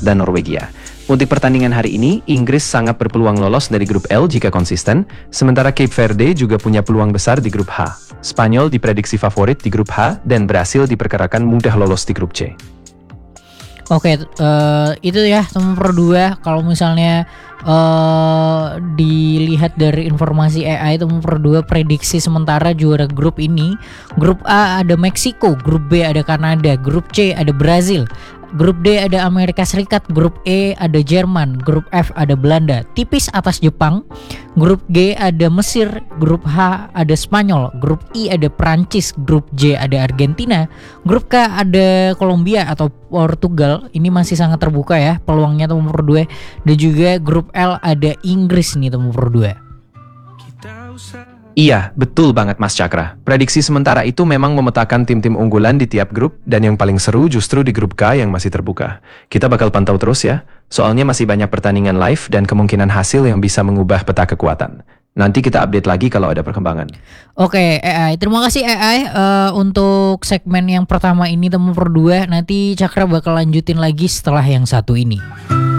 dan Norwegia. Untuk pertandingan hari ini, Inggris sangat berpeluang lolos dari grup L jika konsisten, sementara Cape Verde juga punya peluang besar di grup H. Spanyol diprediksi favorit di grup H, dan Brasil diperkirakan mudah lolos di grup C. Oke, itu ya nomor 2. Kalau misalnya dilihat dari informasi AI, itu nomor 2 prediksi sementara juara grup ini. Grup A ada Meksiko, grup B ada Kanada, grup C ada Brazil, grup D ada Amerika Serikat, grup E ada Jerman, grup F ada Belanda, tipis atas Jepang, grup G ada Mesir, grup H ada Spanyol, grup I ada Prancis, grup J ada Argentina, grup K ada Kolombia atau Portugal. Ini masih sangat terbuka ya peluangnya nomor 2. Dan juga grup L ada Inggris nih nomor 2. Iya, betul banget Mas Cakra. Prediksi sementara itu memang memetakan tim-tim unggulan di tiap grup, dan yang paling seru justru di grup K yang masih terbuka. Kita bakal pantau terus ya, soalnya masih banyak pertandingan live dan kemungkinan hasil yang bisa mengubah peta kekuatan. Nanti kita update lagi kalau ada perkembangan. Oke, AI. Terima kasih AI untuk segmen yang pertama ini nomor 2. Nanti Cakra bakal lanjutin lagi setelah yang satu ini.